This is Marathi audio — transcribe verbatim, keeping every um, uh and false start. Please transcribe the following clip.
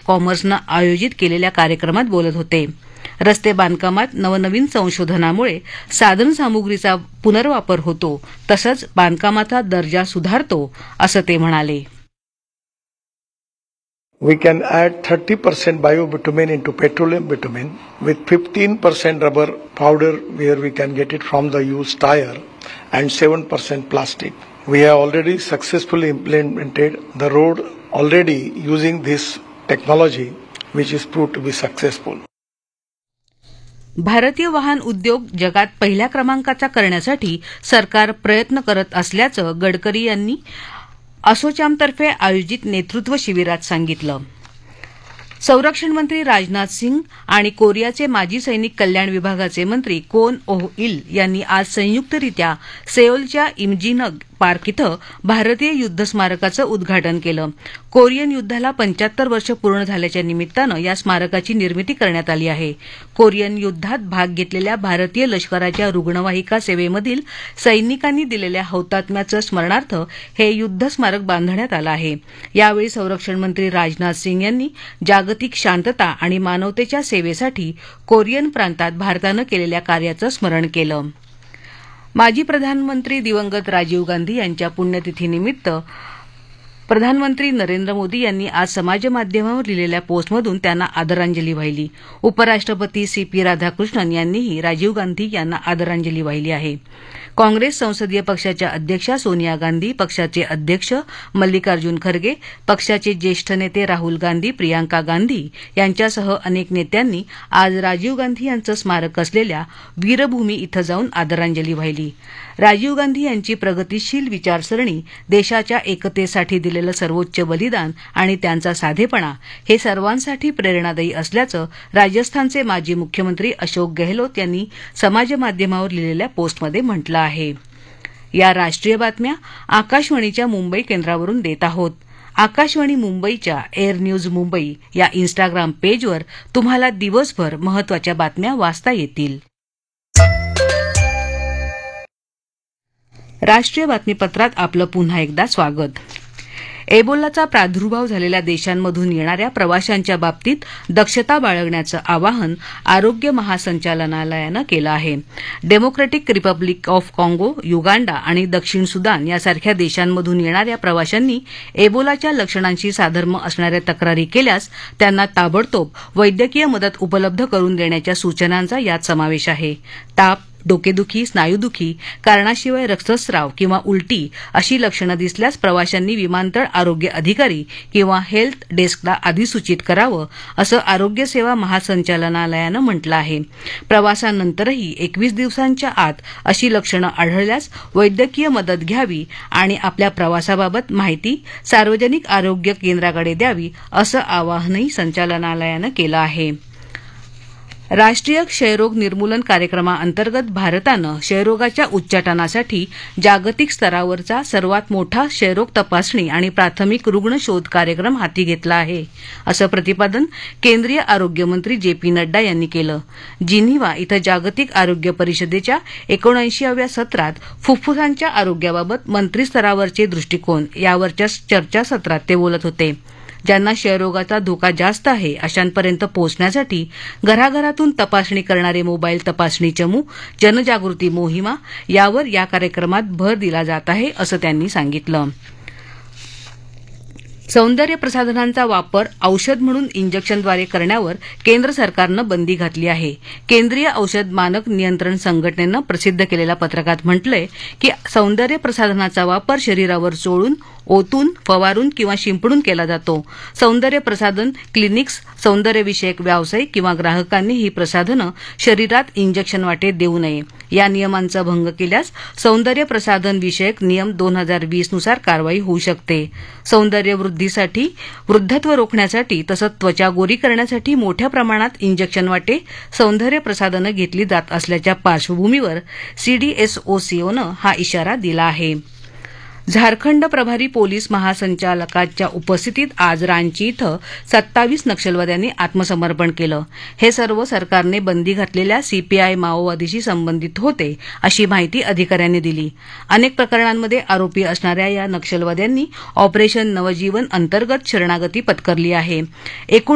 कॉमर्सनं आयोजित केलेल्या कार्यक्रमात बोलत होते. रस्ते बांधकामात नवनवीन संशोधनामुळे साधनसामुग्रीचा पुनर्वापर होतो तसंच बांधकामाचा दर्जा सुधारतो असं ते म्हणाले. We can add thirty percent biobitumen into petroleum bitumen with fifteen percent rubber powder where we can get it from the used tire and seven percent plastic. We have already successfully implemented the road already using this technology which is proved to be successful. भारतीय वाहन उद्योग जगात पहिल्या क्रमांकाचा करण्यासाठी सरकार प्रयत्न करत असल्याचं गडकरी यांनी असोचॅमतर्फे आयोजित नेतृत्व शिबिरात सांगितलं. संरक्षण मंत्री राजनाथ सिंग आणि कोरियाचे माजी सैनिक कल्याण विभागाचे मंत्री कोन ओह इल यांनी आज संयुक्तरित्या सेओलच्या इमजिनग पार्क इथं भारतीय युद्ध स्मारकाचं उद्घाटन केलं. कोरियन युद्धाला पंच्याहत्तर वर्ष पूर्ण झाल्याच्या निमित्तानं या स्मारकाची निर्मिती करण्यात आली आहे. कोरियन युद्धात भाग घेतलेल्या भारतीय लष्कराच्या रुग्णवाहिका सेवेमधील सैनिकांनी दिलेल्या हौतात्म्याचं स्मरणार्थ हे युद्ध स्मारक बांधण्यात आलं आहे. यावेळी संरक्षण मंत्री राजनाथ सिंग यांनी जागतिक शांतता आणि मानवतेच्या सेवेसाठी कोरियन प्रांतात भारतानं केलेल्या कार्याचं स्मरण केलं. माजी प्रधानमंत्री दिवंगत राजीव गांधी यांच्या पुण्यतिथीनिमित्त प्रधानमंत्री नरेंद्र मोदी यांनी आज समाजमाध्यमावर लिहिलेल्या पोस्टमधून त्यांना आदरांजली वाहिली. उपराष्ट्रपती सी पी राधाकृष्णन यांनीही राजीव गांधी यांना आदरांजली वाहिली आहे. काँग्रेस संसदीय पक्षाच्या अध्यक्षा सोनिया गांधी, पक्षाचे अध्यक्ष मल्लिकार्जुन खरगे, पक्षाचे ज्येष्ठ नेते राहुल गांधी, प्रियांका गांधी यांच्यासह अनेक नेत्यांनी आज राजीव गांधी यांचं स्मारक असलेल्या वीरभूमी इथं जाऊन आदरांजली वाहिली. राजीव गांधी यांची प्रगतिशील विचारसरणी, देशाच्या एकतेसाठी दिलेलं सर्वोच्च बलिदान आणि त्यांचा साधेपणा हे सर्वांसाठी प्रेरणादायी असल्याचं राजस्थानचे माजी मुख्यमंत्री अशोक गेहलोत यांनी समाजमाध्यमावर लिहिलेल्या पोस्टमध्ये म्हटलं आहे. या राष्ट्रीय बातम्या आकाशवाणीच्या मुंबई केंद्रावरून देत आहोत. आकाशवाणी मुंबईच्या एअर न्यूज मुंबई या इन्स्टाग्राम पेजवर तुम्हाला दिवसभर महत्त्वाच्या बातम्या वाचता येतील. राष्ट्रीय बातमीपत्रात आपलं पुन्हा एकदा स्वागत. एबोलाचा प्रादुर्भाव झालेल्या देशांमधून येणाऱ्या प्रवाशांच्या बाबतीत दक्षता बाळगण्याचं आवाहन आरोग्य महासंचालनालयानं केलं आहे. डेमोक्रॅटिक रिपब्लिक ऑफ काँगो, युगांडा आणि दक्षिण सुदान यासारख्या देशांमधून येणाऱ्या प्रवाशांनी एबोलाच्या लक्षणांशी साधर्म्य असणाऱ्या तक्रारी केल्यास त्यांना ताबडतोब वैद्यकीय मदत उपलब्ध करून देण्याच्या सूचनांचा यात समावेश आहे. ताप, डोकेदुखी, स्नायुदुखी, कारणाशिवाय रक्तस्राव किंवा उलटी अशी लक्षणं दिसल्यास प्रवाशांनी विमानतळ आरोग्य अधिकारी किंवा हेल्थ डेस्कला आधी सूचित करावं असं आरोग्य सेवा महासंचालनालयानं म्हटलं आहे. प्रवासानंतरही एकवीस दिवसांच्या आत अशी लक्षणं आढळल्यास वैद्यकीय मदत घ्यावी आणि आपल्या प्रवासाबाबत माहिती सार्वजनिक आरोग्य केंद्राकडे द्यावी असं आवाहनही संचालनालयानं केलं आहे. राष्ट्रीय क्षयरोग निर्मूलन कार्यक्रमाअंतर्गत भारतानं क्षयरोगाच्या उच्चाटनासाठी जागतिक स्तरावरचा सर्वात मोठा क्षयरोग तपासणी आणि प्राथमिक रुग्ण शोध कार्यक्रम हाती घेतला आहे असं प्रतिपादन केंद्रीय आरोग्यमंत्री जे पी नड्डा यांनी केलं. जिनिव्हा इथं जागतिक आरोग्य परिषदेच्या एकोणऐंशीव्या सत्रात फुफ्फुसांच्या आरोग्याबाबत मंत्रीस्तरावरचे दृष्टिकोन यावरच्या चर्चासत्रात ते बोलत होते. ज्यांना क्षयरोगाचा धोका जास्त आहे अशांपर्यंत पोहोचण्यासाठी घराघरातून तपासणी करणारे मोबाईल तपासणी चमू, जनजागृती मोहिमा यावर या कार्यक्रमात भर दिला जात आहे असं त्यांनी सांगितलं. सौंदर्य प्रसाधनांचा वापर औषध म्हणून इंजेक्शनद्वारे करण्यावर केंद्र सरकारनं बंदी घातली आहे. केंद्रीय औषध मानक नियंत्रण संघटनेनं प्रसिद्ध केलेल्या पत्रकात म्हटलंय की सौंदर्य प्रसाधनाचा वापर शरीरावर चोळून, ओतून, फवारून किंवा शिंपडून केला जातो. सौंदर्य प्रसाधन क्लिनिक्स, सौंदर्यविषयक व्यावसायिक किंवा ग्राहकांनी ही प्रसाधनं शरीरात इंजेक्शन वाटे देऊ नये. या नियमांचा भंग केल्यास सौंदर्य प्रसाधन विषयक नियम दोन हजार वीस नुसार कारवाई होऊ शकते. सौंदर्य वृद्धीसाठी, वृद्धत्व रोखण्यासाठी तसंच त्वचा गोरी करण्यासाठी मोठ्या प्रमाणात इंजेक्शन वाटे सौंदर्य प्रसाधनं घेतली जात असल्याच्या पार्श्वभूमीवर सीडीएसओसीओनं हा इशारा दिला आहे. झारखंड प्रभारी पोलीस महासंचालकाच्या उपस्थितीत आज रांची इथं सत्तावीस नक्षलवाद्यांनी आत्मसमर्पण केलं. हे सर्व सरकारने बंदी घातलेल्या सीपीआय माओवादीशी संबंधित होते अशी माहिती अधिकाऱ्यांनी दिली. अनेक प्रकरणांमध्ये आरोपी असणाऱ्या या नक्षलवाद्यांनी ऑपरेशन नवजीवन अंतर्गत शरणागती पत्करली आहे. एकूण